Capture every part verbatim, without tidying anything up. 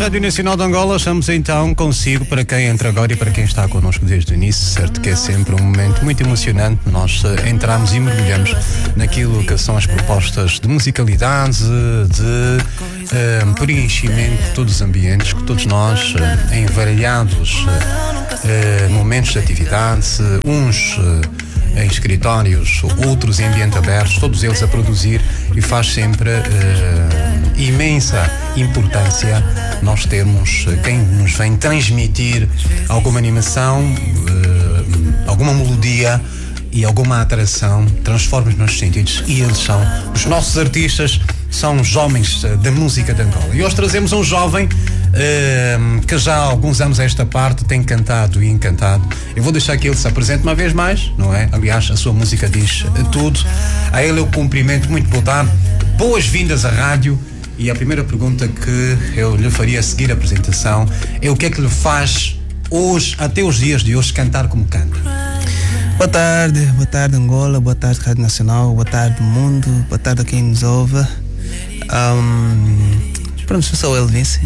Rádio Nacional de Angola, estamos então consigo para quem entra agora e para quem está connosco desde o início, certo que é sempre um momento muito emocionante. Nós uh, entramos e mergulhamos naquilo que são as propostas de musicalidade, de uh, preenchimento de todos os ambientes que todos nós, uh, em variados uh, uh, momentos de atividade, uh, uns uh, em escritórios, outros em ambiente aberto, todos eles a produzir, e faz sempre uh, imensa importância nós termos uh, quem nos vem transmitir alguma animação, uh, alguma melodia e alguma atração, transforma os nossos sentidos, e eles são os nossos artistas, são os jovens uh, da música de Angola. E hoje trazemos um jovem Uh, que já há alguns anos a esta parte tem cantado e encantado. Eu vou deixar que ele se apresente uma vez mais, não é? Aliás, a sua música diz tudo. A ele eu cumprimento, muito boa tarde, boas-vindas à rádio. E a primeira pergunta que eu lhe faria a seguir a apresentação é: o que é que lhe faz hoje, até os dias de hoje, cantar como canta? Boa tarde, boa tarde Angola, boa tarde Rádio Nacional, boa tarde mundo, boa tarde a quem nos ouve. Um, pronto, eu sou o Elvis.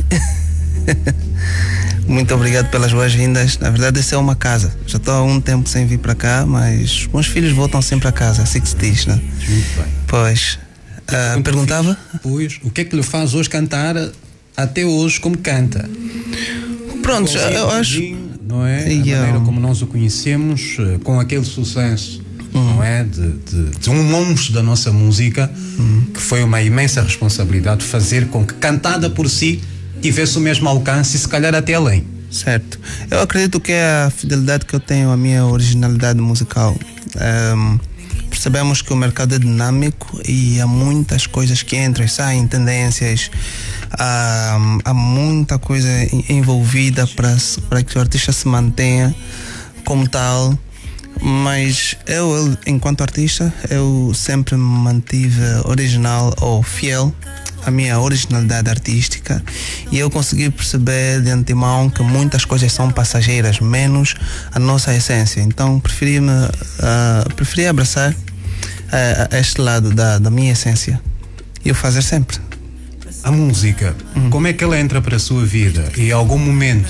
Muito obrigado pelas boas-vindas. Na verdade, isso é uma casa. Já estou há um tempo sem vir para cá, mas meus filhos voltam sempre a casa, assim que se diz, né? Muito bem. Pois, uh, perguntava? Pois, o que é que lhe faz hoje cantar até hoje como canta? Pronto, eu acho... Não é? A maneira como nós o conhecemos, com aquele sucesso, uhum. não é? De, de, de um monstro da nossa música, uhum. que foi uma imensa responsabilidade fazer com que, cantada por si, tivesse o mesmo alcance e se calhar até além. Certo. Eu acredito que é a fidelidade que eu tenho à minha originalidade musical. Um, percebemos que o mercado é dinâmico e há muitas coisas que entram e saem, tendências, há, há muita coisa envolvida para, para que o artista se mantenha como tal. Mas eu, eu, enquanto artista, eu sempre me mantive original ou fiel à minha originalidade artística, e eu consegui perceber de antemão que muitas coisas são passageiras, menos a nossa essência. Então preferi, -me, uh, preferi abraçar uh, este lado da, da minha essência e o fazer sempre. A música, uhum. como é que ela entra para a sua vida? E em algum momento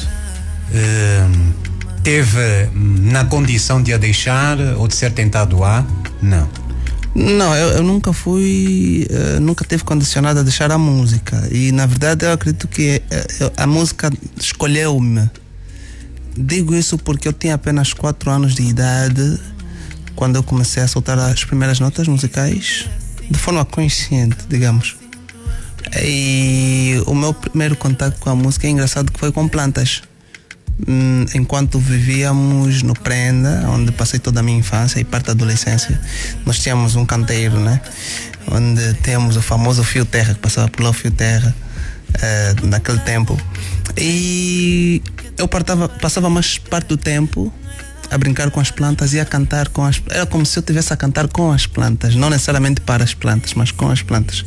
uh, teve na condição de a deixar ou de ser tentado a? Não. Não, eu, eu nunca fui, uh, nunca teve condicionado a deixar a música. E na verdade eu acredito que uh, a música escolheu-me. Digo isso porque eu tinha apenas quatro anos de idade quando eu comecei a soltar as primeiras notas musicais de forma consciente, digamos. E o meu primeiro contato com a música é engraçado que foi com plantas. Enquanto vivíamos no Prenda, onde passei toda a minha infância e parte da adolescência, nós tínhamos um canteiro, né? Onde temos o famoso fio terra, que passava por lá o fio terra uh, naquele tempo. E eu partava, passava mais parte do tempo a brincar com as plantas e a cantar com as... Era como se eu estivesse a cantar com as plantas, não necessariamente para as plantas, mas com as plantas.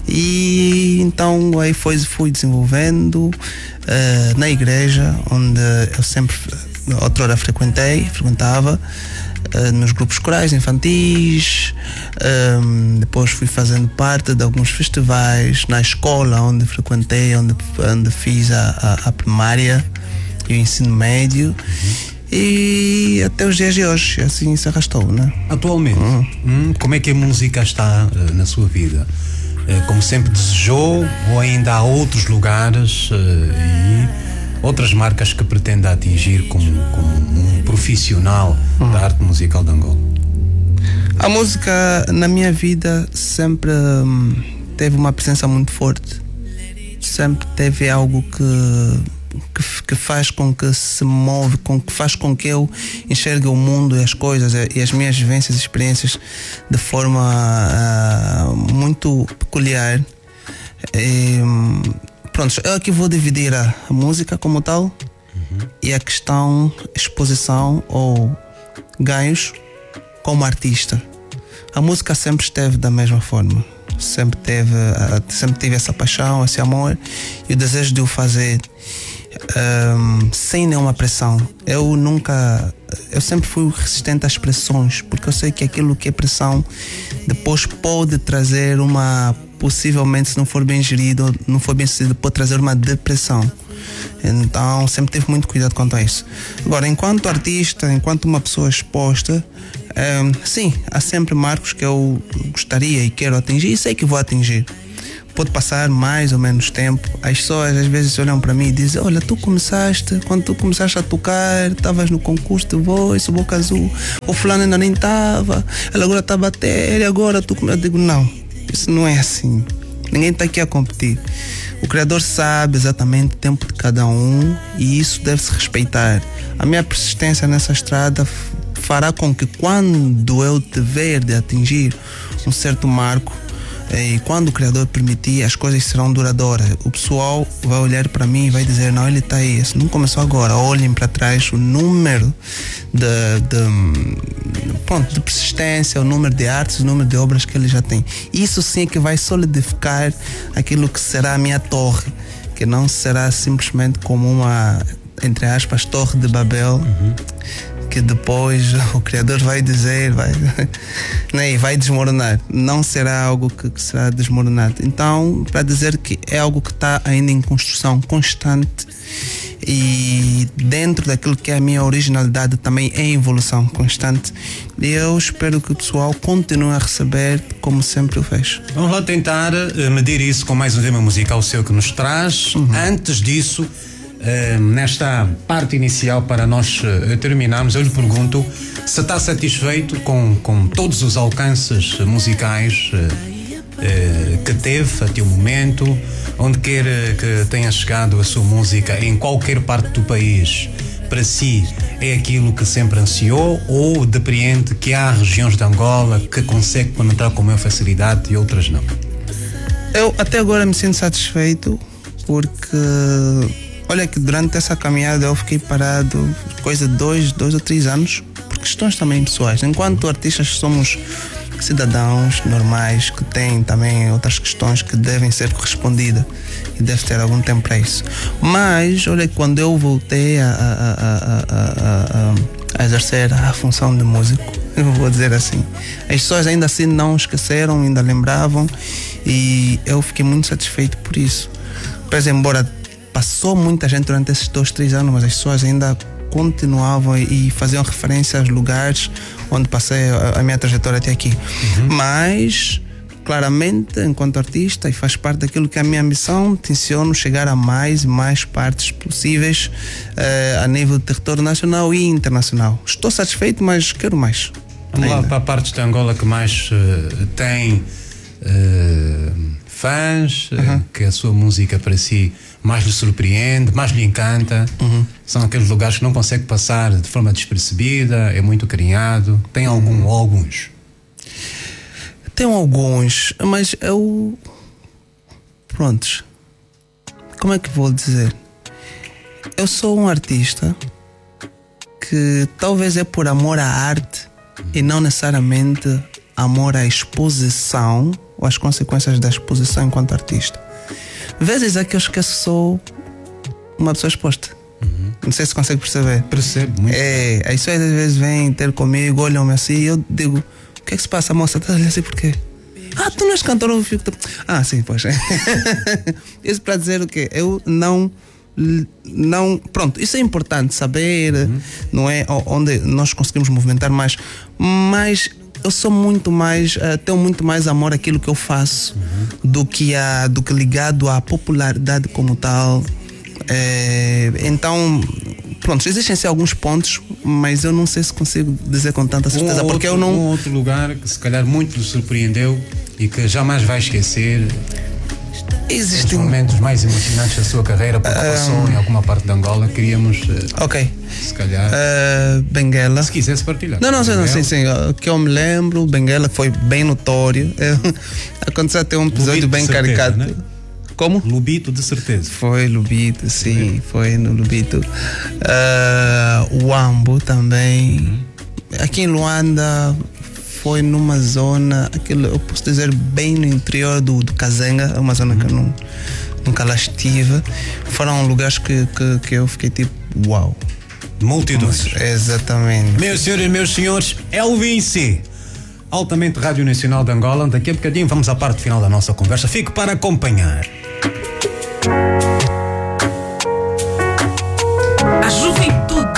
E então aí foi, fui desenvolvendo uh, na igreja, onde eu sempre, outrora frequentei, frequentava, uh, nos grupos corais infantis, um, depois fui fazendo parte de alguns festivais, na escola onde frequentei, onde, onde fiz a, a, a primária e o ensino médio. Uhum. E até os dias de hoje, assim se arrastou, né? Atualmente, uhum. hum, como é que a música está uh, na sua vida? Uh, como sempre desejou, ou ainda há outros lugares uh, e outras marcas que pretende atingir como, como um profissional uhum. da arte musical de Angola? A música na minha vida sempre hum, teve uma presença muito forte. Sempre teve algo que Que, que faz com que se move, com que faz com que eu enxergue o mundo e as coisas e as minhas vivências e experiências de forma uh, muito peculiar. E, pronto, eu aqui vou dividir a, a música como tal uhum. e a questão exposição ou ganhos como artista. A música sempre esteve da mesma forma. Sempre teve, sempre tive essa paixão, esse amor e o desejo de o fazer um, sem nenhuma pressão. Eu nunca, eu sempre fui resistente às pressões, porque eu sei que aquilo que é pressão depois pode trazer uma, possivelmente, se não for bem gerido, não for bem sucedido, pode trazer uma depressão. Então sempre tive muito cuidado quanto a isso. Agora, enquanto artista, enquanto uma pessoa exposta, é, sim, há sempre marcos que eu gostaria e quero atingir e sei que vou atingir. Pode passar mais ou menos tempo. As pessoas às vezes olham para mim e dizem: olha, tu começaste, quando tu começaste a tocar, estavas no concurso de voz, o Boca Azul, o fulano ainda nem estava, ele agora está a bater, e agora tu... Eu digo, não, isso não é assim. Ninguém está aqui a competir. O Criador sabe exatamente o tempo de cada um e isso deve-se respeitar. A minha persistência nessa estrada fará com que quando eu tiver de atingir um certo marco, e quando o Criador permitir, as coisas serão duradouras. O pessoal vai olhar para mim e vai dizer: não, ele está aí, isso não começou agora. Olhem para trás o número de, de, pronto, de persistência, o número de artes, o número de obras que ele já tem. Isso sim é que vai solidificar aquilo que será a minha torre, que não será simplesmente como uma, entre aspas, torre de Babel, uhum. que depois o Criador vai dizer, vai, né, vai desmoronar. Não será algo que, que será desmoronado. Então, para dizer que é algo que está ainda em construção constante e dentro daquilo que é a minha originalidade também é evolução constante. E eu espero que o pessoal continue a receber como sempre o fez. Vamos lá tentar medir isso com mais um tema musical seu que nos traz. Uhum. Antes disso, Uh, nesta parte inicial, para nós uh, terminarmos, eu lhe pergunto se está satisfeito com, com todos os alcances musicais uh, uh, que teve até o momento, onde quer uh, que tenha chegado a sua música em qualquer parte do país. Para si é aquilo que sempre ansiou, ou depreende que há regiões de Angola que consegue penetrar com maior facilidade e outras não? Eu até agora me sinto satisfeito porque... olha que durante essa caminhada eu fiquei parado coisa de dois, dois ou três anos por questões também pessoais. Enquanto artistas somos cidadãos normais que têm também outras questões que devem ser correspondidas e deve ter algum tempo para isso. Mas olha que quando eu voltei a, a, a, a, a, a exercer a função de músico, eu vou dizer assim, as pessoas ainda assim não esqueceram, ainda lembravam e eu fiquei muito satisfeito por isso. Pois embora passou muita gente durante esses dois, três anos, mas as pessoas ainda continuavam e faziam referência aos lugares onde passei a, a minha trajetória até aqui. Uhum. Mas, claramente, enquanto artista, e faz parte daquilo que é a minha missão, tenciono chegar a mais e mais partes possíveis uh, a nível de território nacional e internacional. Estou satisfeito, mas quero mais. Vamos ainda lá para a parte de Angola que mais uh, tem uh, fãs, uhum. uh, que a sua música para si mais lhe surpreende, mais lhe encanta. Uhum. São aqueles lugares que não consegue passar de forma despercebida, é muito carinhado. Tem algum ou alguns? Tenho alguns, mas eu... Prontos. Como é que vou dizer? Eu sou um artista que talvez é por amor à arte uhum. e não necessariamente amor à exposição ou às consequências da exposição enquanto artista. Vezes é que eu esqueço que sou uma pessoa exposta. Uhum. Não sei se consegue perceber. Percebo muito. É, as pessoas às vezes vêm ter comigo, olham-me assim e eu digo: o que é que se passa, moça? Tá olhando assim por quê? Ah, tu não és cantor, eu fico... Ah, sim, pois é. Isso para dizer o quê? Eu não... não pronto, isso é importante saber, uhum. não é? Onde nós conseguimos movimentar mais, mas eu sou muito mais, uh, tenho muito mais amor àquilo que eu faço uhum. do que a, do que ligado à popularidade como tal. É, então, pronto, existem sim alguns pontos, mas eu não sei se consigo dizer com tanta certeza, um porque outro, eu não. Um outro lugar que se calhar muito lhe surpreendeu e que jamais vai esquecer. Existem os momentos mais emocionantes da sua carreira, porque passou um, em alguma parte de Angola. Queríamos, ok, se calhar, uh, Benguela. Se quisesse partilhar. Não, não, não, sim, sim. Que eu me lembro, Benguela foi bem notório. Aconteceu até um episódio bem certeza, caricato. Né? Como? Lubito, de certeza. Foi Lubito, sim, é. foi no Lubito. Uh, o Ambo também. Uhum. Aqui em Luanda. Foi numa zona, aquilo, eu posso dizer, bem no interior do, do Kazenga, uma zona uhum. que eu não, nunca lá estive. Foram lugares que, que, que eu fiquei tipo, uau. Multidões. Exatamente. Meus senhores e meus senhores, Elvin C, altamente Rádio Nacional de Angola. Daqui a bocadinho vamos à parte final da nossa conversa. Fique para acompanhar.